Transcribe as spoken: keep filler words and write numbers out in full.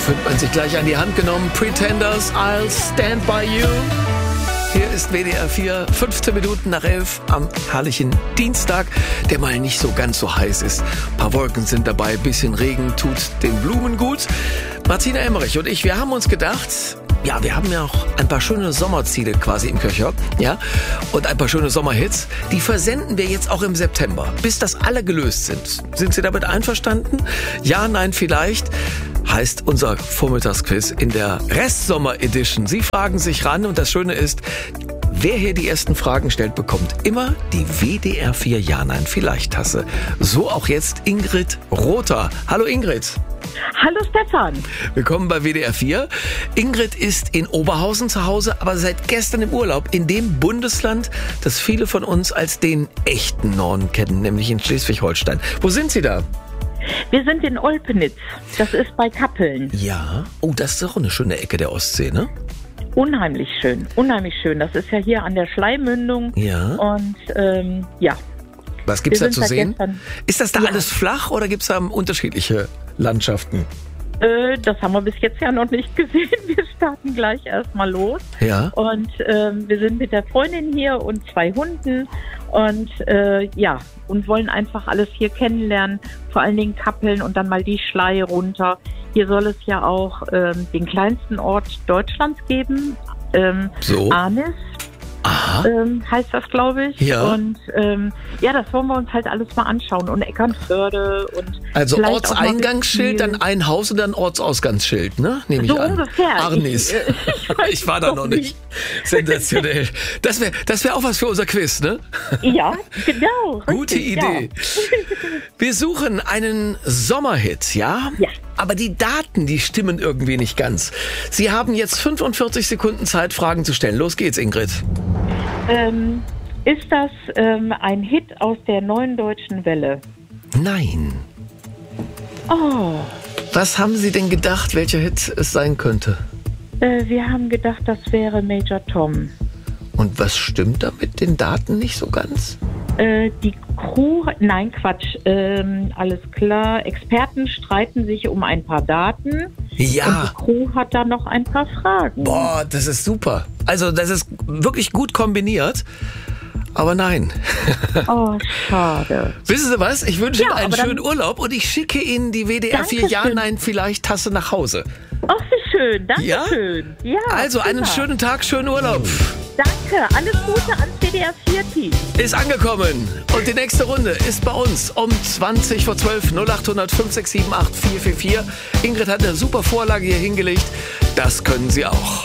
fühlt man sich gleich an die Hand genommen. Pretenders, I'll Stand By You. Hier ist W D R vier, fünfzehn Minuten nach elf am herrlichen Dienstag, der mal nicht so ganz so heiß ist. Ein paar Wolken sind dabei, bisschen Regen tut den Blumen gut. Martina Emmerich und ich, wir haben uns gedacht, ja, wir haben ja auch ein paar schöne Sommerziele quasi im Köcher, ja, und ein paar schöne Sommerhits. Die versenden wir jetzt auch im September, bis das alle gelöst sind. Sind Sie damit einverstanden? Ja, nein, vielleicht. Heißt unser Vormittagsquiz in der Restsommer-Edition. Sie fragen sich ran und das Schöne ist, wer hier die ersten Fragen stellt, bekommt immer die W D R vier Ja-Nein-Vielleicht-Tasse. So auch jetzt Ingrid Rother. Hallo Ingrid. Hallo Stefan. Willkommen bei W D R vier. Ingrid ist in Oberhausen zu Hause, aber seit gestern im Urlaub in dem Bundesland, das viele von uns als den echten Norden kennen, nämlich in Schleswig-Holstein. Wo sind Sie da? Wir sind in Olpenitz. Das ist bei Kappeln. Ja. Oh, das ist auch eine schöne Ecke der Ostsee, ne? Unheimlich schön, unheimlich schön. Das ist ja hier an der Schleimmündung. Ja. Und ähm, ja. Was gibt's Wir da zu sind seit sehen? gestern- Ist das da Ja. alles flach oder gibt's da unterschiedliche Landschaften? Äh, das haben wir bis jetzt ja noch nicht gesehen. Wir starten gleich erstmal los. Ja. Und ähm, wir sind mit der Freundin hier und zwei Hunden. Und äh, ja, und wollen einfach alles hier kennenlernen. Vor allen Dingen Kappeln und dann mal die Schlei runter. Hier soll es ja auch ähm, den kleinsten Ort Deutschlands geben. Ähm, So. Arnis. Aha. Ähm, heißt das, glaube ich. Ja. Und ähm, ja, das wollen wir uns halt alles mal anschauen. Und Eckernförde und Also vielleicht auch noch Ortseingangsschild, Wittenwil. dann ein Haus und dann Ortsausgangsschild, ne? Nehme ich So an. ungefähr. Arnis. Ich, äh, ich weiß Ich war da noch noch nicht. Sensationell. Das wäre das wär auch was für unser Quiz, ne? Ja, genau. Gute richtig, Idee. Wir suchen einen Sommerhit, ja? Ja. Aber die Daten, die stimmen irgendwie nicht ganz. Sie haben jetzt fünfundvierzig Sekunden Zeit, Fragen zu stellen. Los geht's, Ingrid. Ja. Ähm, ist das ähm, ein Hit aus der neuen deutschen Welle? Nein. Oh, Was haben Sie denn gedacht, welcher Hit es sein könnte? äh, wir haben gedacht, das wäre Major Tom. Und was stimmt da mit den Daten nicht so ganz? Äh, die Crew, nein, Quatsch, ähm, alles klar. Experten streiten sich um ein paar Daten. Ja. Und die Crew hat da noch ein paar Fragen. Boah, das ist super. Also das ist wirklich gut kombiniert. Aber nein. Oh, schade. Wissen Sie was? Ich wünsche Ja, Ihnen einen aber dann- schönen Urlaub und ich schicke Ihnen die W D R vier Dankeschön. Ja-Nein-Vielleicht-Tasse nach Hause. Ach, wie schön. Danke Ja? schön. Ja, Also einen prima. schönen Tag, schönen Urlaub. Danke. Alles Gute ans W D R vier Team. Ist angekommen. Und die nächste Runde ist bei uns um zwanzig vor zwölf null acht null null fünf sechs sieben acht vier vier vier. Ingrid hat eine super Vorlage hier hingelegt. Das können Sie auch.